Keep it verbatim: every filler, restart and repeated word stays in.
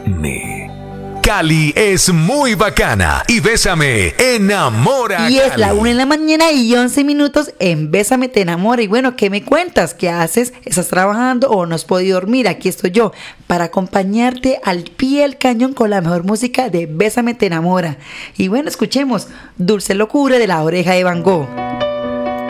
N. Cali es muy bacana y Bésame enamora a Y es Cali. la una de la mañana y once minutos en Bésame te enamora. Y bueno, ¿qué me cuentas? ¿Qué haces? ¿Estás trabajando o no has podido dormir? Aquí estoy yo para acompañarte al pie del cañón con la mejor música de Bésame te enamora. Y bueno, escuchemos Dulce Locura de La Oreja de Van Gogh.